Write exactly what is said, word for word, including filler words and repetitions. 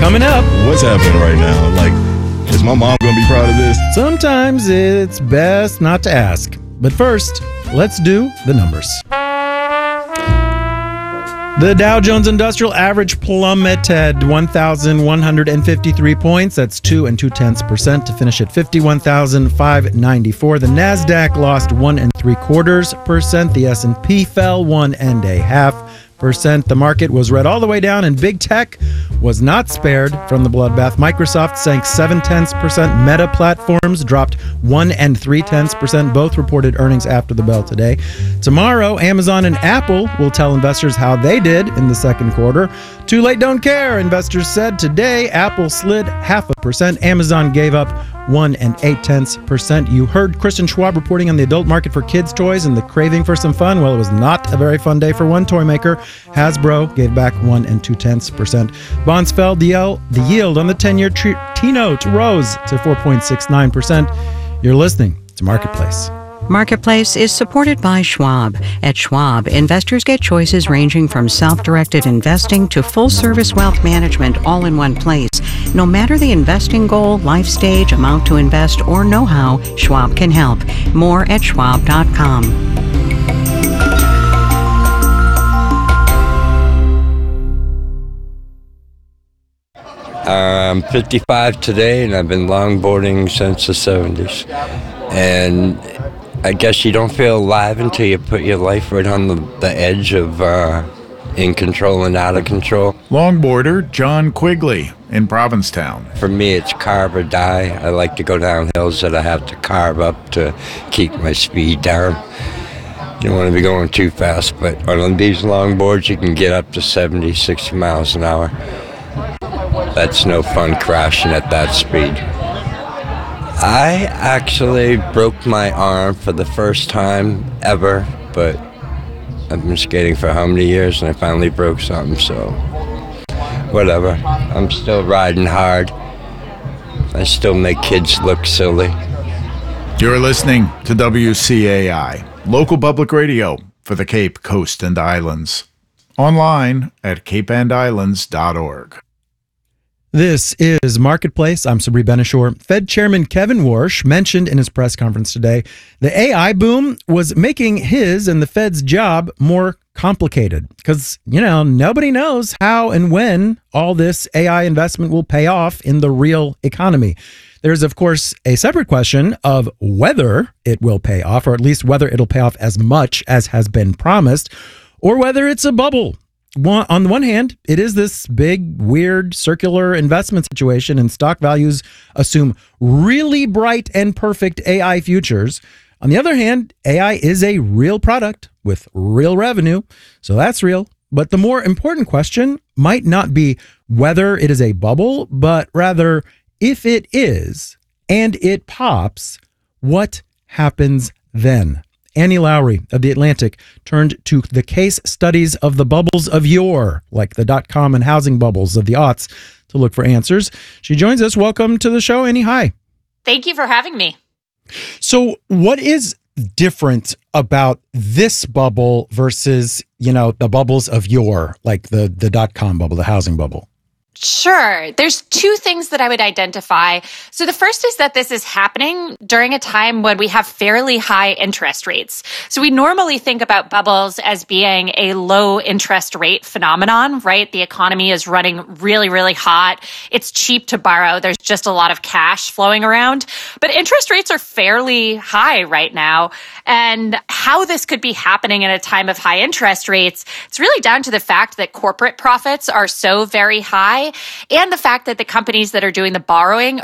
Coming up. What's happening right now? Like, is my mom going to be proud of this? Sometimes it's best not to ask. But first, let's do the numbers. The Dow Jones Industrial Average plummeted one thousand one hundred fifty-three points. That's two and two tenths percent to finish at fifty-one thousand five hundred ninety-four. The Nasdaq lost one and three quarters percent. The S and P fell one and a half percent. The market was read all the way down, and big tech was not spared from the bloodbath. Microsoft sank seven tenths percent. Meta Platforms dropped one and three tenths percent. Both reported earnings after the bell today. Tomorrow, Amazon and Apple will tell investors how they did in the second quarter. Too late, don't care, investors said. Today, Apple slid half a percent. Amazon gave up one and eight tenths percent. You heard Kristen Schwab reporting on the adult market for kids' toys and the craving for some fun. Well, it was not a very fun day for one toy maker. Hasbro gave back one and two tenths percent. Bonds fell. The yield on the ten-year T-note rose to four point six nine percent. You're listening to Marketplace. Marketplace is supported by Schwab. At Schwab, investors get choices ranging from self-directed investing to full-service wealth management all in one place. No matter the investing goal, life stage, amount to invest, or know-how, Schwab can help. More at schwab dot com. I'm fifty-five today, and I've been longboarding since the seventies. And I guess you don't feel alive until you put your life right on the, the edge of uh, in control and out of control. Longboarder John Quigley in Provincetown. For me, it's carve or die. I like to go down hills that I have to carve up to keep my speed down. You don't want to be going too fast, but on these longboards, you can get up to seventy, sixty miles an hour. That's no fun crashing at that speed. I actually broke my arm for the first time ever, but I've been skating for how many years, and I finally broke something, so whatever. I'm still riding hard. I still make kids look silly. You're listening to W C A I, local public radio for the Cape, Coast, and Islands. Online at cape and islands dot org. This is Marketplace. I'm Sabri Benishore. Fed Chairman Kevin Warsh mentioned in his press conference today the A I boom was making his and the Fed's job more complicated because, you know, nobody knows how and when all this A I investment will pay off in the real economy. There's, of course, a separate question of whether it will pay off, or at least whether it'll pay off as much as has been promised, or whether it's a bubble. One, on the one hand, it is this big, weird, circular investment situation, and stock values assume really bright and perfect A I futures. On the other hand, A I is a real product with real revenue, so that's real. But the more important question might not be whether it is a bubble, but rather if it is and it pops, what happens then? Annie Lowrey of The Atlantic turned to the case studies of the bubbles of yore, like the dot-com and housing bubbles of the aughts, to look for answers. She joins us. Welcome to the show, Annie. Hi. Thank you for having me. So what is different about this bubble versus, you know, the bubbles of yore, like the, the dot-com bubble, the housing bubble? Sure. There's two things that I would identify. So the first is that this is happening during a time when we have fairly high interest rates. So we normally think about bubbles as being a low interest rate phenomenon, right? The economy is running really, really hot. It's cheap to borrow. There's just a lot of cash flowing around. But interest rates are fairly high right now. And how this could be happening in a time of high interest rates, it's really down to the fact that corporate profits are so very high, and the fact that the companies that are doing the borrowing